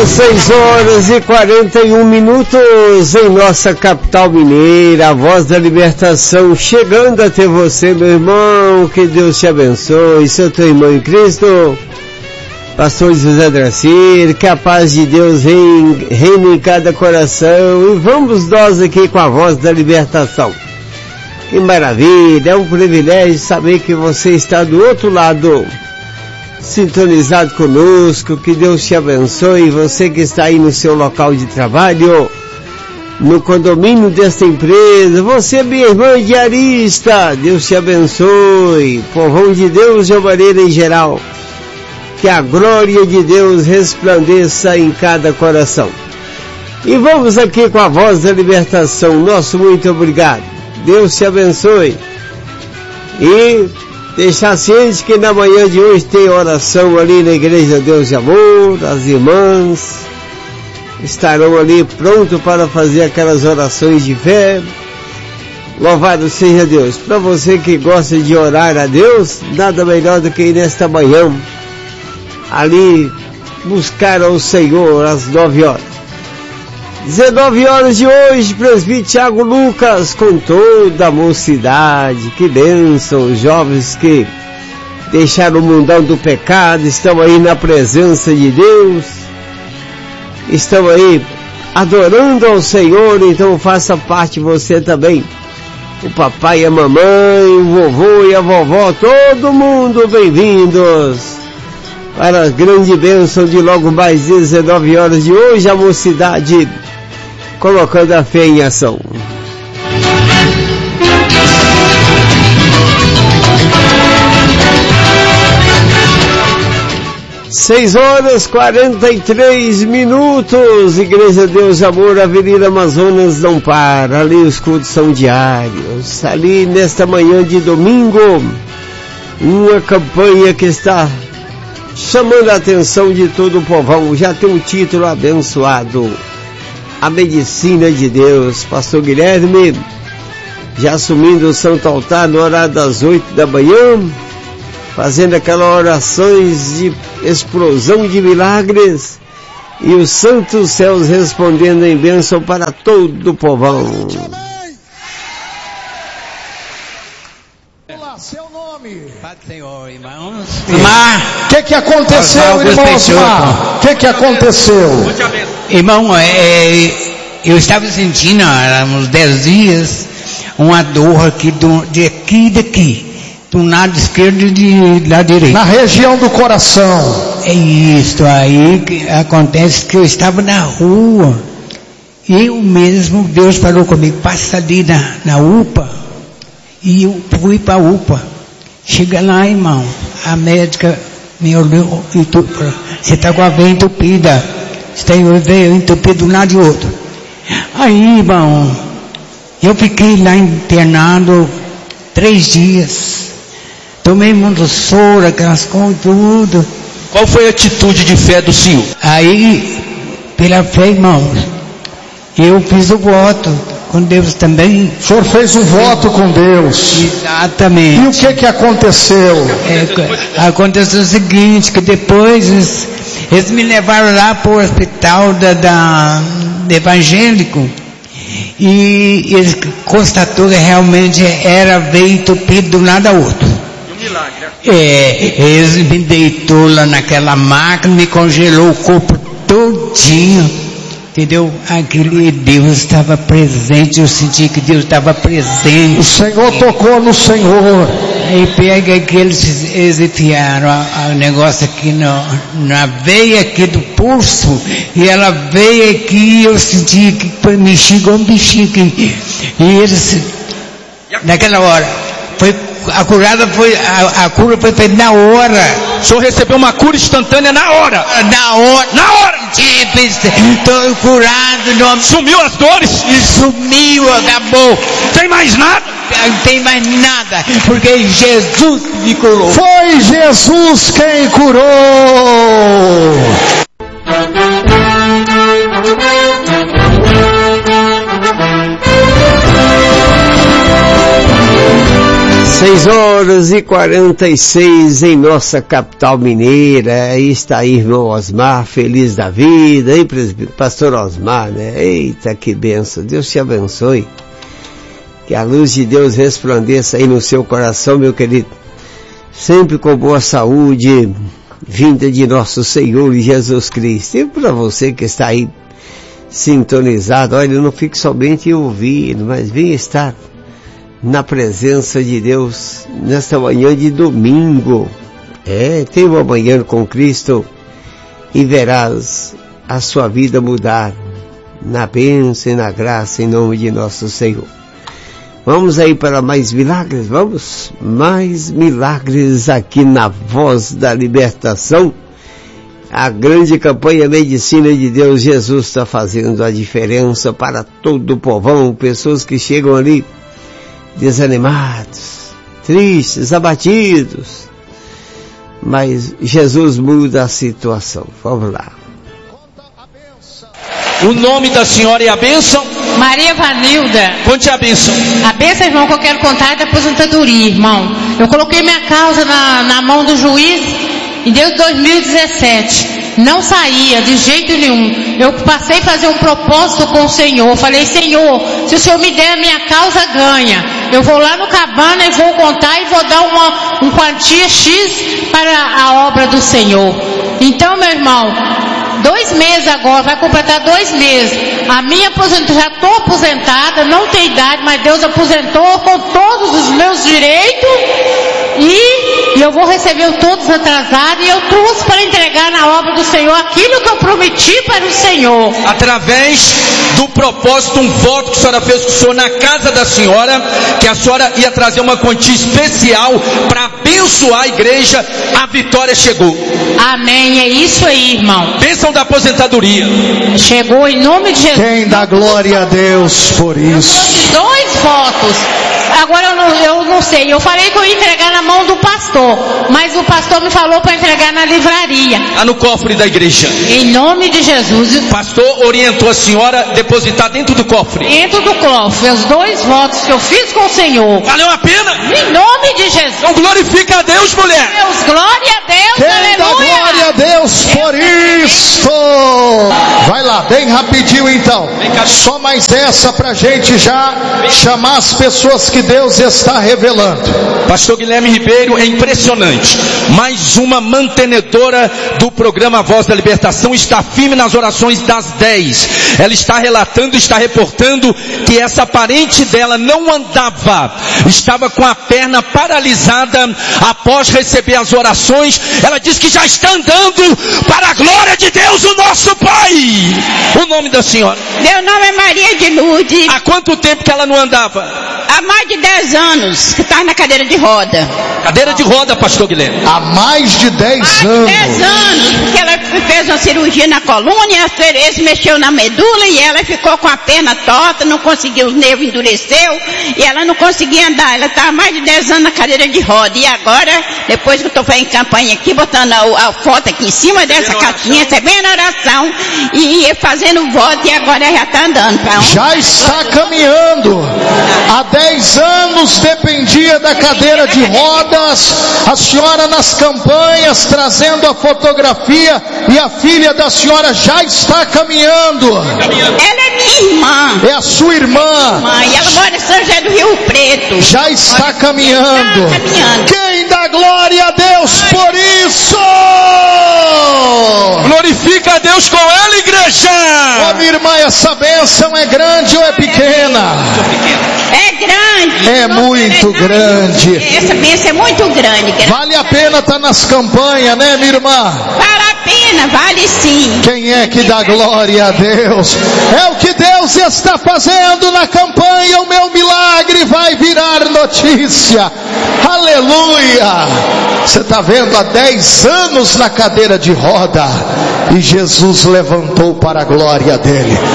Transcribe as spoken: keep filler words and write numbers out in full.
São seis horas e quarenta e um minutos em nossa capital mineira, a voz da libertação chegando até você, meu irmão. Que Deus te abençoe, seu teu irmão em Cristo, pastor José Dracir. Que a paz de Deus reine, reine em cada coração. E vamos nós aqui com a voz da libertação. Que maravilha, é um privilégio saber que você está do outro lado, sintonizado conosco. Que Deus te abençoe. Você que está aí no seu local de trabalho, no condomínio desta empresa, você, minha irmã diarista, Deus te abençoe. Povão de Deus de uma maneira em geral, que a glória de Deus resplandeça em cada coração. E vamos aqui com a voz da libertação. Nosso muito obrigado. Deus te abençoe. E deixar ciente que na manhã de hoje tem oração ali na Igreja Deus de Amor. As irmãs estarão ali pronto para fazer aquelas orações de fé. Louvado seja Deus. Para você que gosta de orar a Deus, nada melhor do que ir nesta manhã ali buscar ao Senhor às nove horas. dezenove horas de hoje, presbítero Tiago Lucas com toda a mocidade. Que bênção, os jovens que deixaram o mundão do pecado, estão aí na presença de Deus, estão aí adorando ao Senhor. Então faça parte você também, o papai e a mamãe, o vovô e a vovó, todo mundo bem-vindos para a grande bênção de logo mais dezenove horas de hoje, a mocidade colocando a fé em ação. Seis horas quarenta e três minutos, Igreja Deus de Amor, Avenida Amazonas não para, ali os cultos são diários, ali nesta manhã de domingo, uma campanha que está chamando a atenção de todo o povão, já tem o título abençoado, a medicina de Deus. Pastor Guilherme já assumindo o santo altar no horário das oito da manhã, fazendo aquelas orações de explosão de milagres, e os santos céus respondendo em bênção para todo o povão. Seu nome. Paz do Senhor, irmãos. O que que aconteceu, irmão Osmar? O que que aconteceu? Irmão, é, eu estava sentindo há uns dez dias uma dor aqui do, de aqui e daqui, do lado esquerdo e de lado direito. Na região do coração. É isso aí que acontece, que eu estava na rua, eu mesmo, Deus falou comigo, passa ali na, na U P A. E eu fui para a U P A. Chega lá, irmão, a médica me olhou e tu, você está com a veia entupida. Você tem a veia entupida de um lado e outro. Aí, irmão, eu fiquei lá internado três dias. Tomei muito soro, aquelas coisas, tudo. Qual foi a atitude de fé do senhor? Aí, pela fé, irmão, eu fiz o voto com Deus também. O senhor fez um voto com Deus. Exatamente. E o que que aconteceu? É, aconteceu o seguinte, que depois eles, eles me levaram lá para o hospital da, da, do evangélico, e eles constatou que realmente era veio entupido de um lado a outro. Um milagre, né? É, eles me deitou lá naquela máquina, me congelou o corpo todinho. Entendeu? Aquele Deus estava presente, eu senti que Deus estava presente. O Senhor tocou no Senhor. Aí pega que eles, eles enfiaram o negócio aqui no, na veia aqui do pulso, e ela veio aqui, eu senti que me chegou um bichinho aqui. E eles, naquela hora, foi, a curada foi, a, a cura foi feita na hora. O senhor recebeu uma cura instantânea na hora. Na hora. Na hora. Estou curado. Não... Sumiu as dores. E sumiu, acabou. Tem mais nada? Não tem mais nada, porque Jesus me curou. Foi Jesus quem curou. seis dez horas e quarenta e seis em nossa capital mineira. Aí está aí, irmão Osmar, feliz da vida, hein, pastor Osmar, né? Eita, que benção, Deus te abençoe. Que a luz de Deus resplandeça aí no seu coração, meu querido. Sempre com boa saúde, vinda de nosso Senhor Jesus Cristo. E para você que está aí sintonizado, olha, não fique somente ouvindo, mas venha estar na presença de Deus nesta manhã de domingo. É, tenha uma manhã com Cristo e verás a sua vida mudar na bênção e na graça em nome de nosso Senhor. Vamos aí para mais milagres, vamos? Mais milagres aqui na Voz da Libertação. A grande campanha Medicina de Deus, Jesus está fazendo a diferença para todo o povão, pessoas que chegam ali desanimados, tristes, abatidos, mas Jesus muda a situação. Vamos lá. O nome da senhora é a bênção? Maria Vanilda. Conte a bênção. A bênção, irmão, que eu quero contar é da aposentadoria, irmão. Eu coloquei minha causa na, na mão do juiz em dois mil e dezessete. Não saía de jeito nenhum. Eu passei a fazer um propósito com o Senhor. Falei, Senhor, se o Senhor me der a minha causa, ganha. Eu vou lá no Cabana e vou contar e vou dar uma, uma quantia X para a obra do Senhor. Então, meu irmão, dois meses agora, vai completar dois meses. A minha aposentadoria, já estou aposentada, não tenho idade, mas Deus aposentou com todos os meus direitos. E, e eu vou receber todos atrasados, e eu trouxe para entregar na obra do Senhor aquilo que eu prometi para o Senhor. Através do propósito, um voto que a senhora fez com o senhor na casa da senhora, que a senhora ia trazer uma quantia especial para abençoar a igreja, a vitória chegou. Amém, é isso aí, irmão. Bênção da aposentadoria. Chegou em nome de Jesus. Quem dá glória a Deus por isso? Dois votos. Agora eu não, eu não sei, eu falei que eu ia entregar na mão do pastor, mas o pastor me falou para entregar na livraria. Lá no cofre da igreja. Em nome de Jesus. O pastor orientou a senhora a depositar dentro do cofre. Dentro do cofre, os dois votos que eu fiz com o Senhor. Valeu a pena? Em nome de Jesus. Então glorifica a Deus, mulher. Deus, glória a Deus, Quem aleluia. dá glória a Deus por isto? Vai lá, bem rapidinho então. Só mais essa pra gente já chamar as pessoas que Deus está revelando. Pastor Guilherme Ribeiro, é impressionante. Mais uma mantenedora do programa Voz da Libertação está firme nas orações das dez. Ela está relatando, está reportando que essa parente dela não andava, estava com a perna paralisada após receber as orações. Ela diz que já está andando para a glória de Deus, o nosso Pai. O nome da senhora? Meu nome é Maria de Lourdes. Há quanto tempo que ela não andava? Há mais de dez anos que está na cadeira de roda. Cadeira de roda, pastor Guilherme. Há mais de dez mais anos. Mais de dez anos, porque ela fez uma cirurgia na coluna e a Tereza mexeu na medula e ela ficou com a perna torta, não conseguiu, os nervos endureceu e ela não conseguia andar. Ela está há mais de dez anos na cadeira de roda. E agora, depois que eu estou fazendo campanha aqui, botando a, a foto aqui em cima dessa caixinha, recebendo a oração e fazendo voto, e agora já está andando. Pra onde? Já está caminhando. Há dez anos dependia da cadeira de rodas. A senhora nas campanhas trazendo a fotografia, e a filha da senhora já está caminhando. Ela é minha irmã. É a sua irmã. Mãe, ela mora em São José do Rio Preto. Já está caminhando. Está caminhando. Quem dá glória a Deus por isso? Glorifica a Deus com ela, igreja. Ô minha irmã, essa bênção é grande ou é pequena? É grande. É muito é grande. grande. Essa bênção é muito grande. Vale a pena estar nas campanhas, né, minha irmã? Vale a pena, vale sim. Quem é que dá glória a Deus? É o que Deus está fazendo na campanha. O meu milagre vai virar notícia. Aleluia. Você está vendo, há dez anos na cadeira de roda, e Jesus levantou para a glória dele.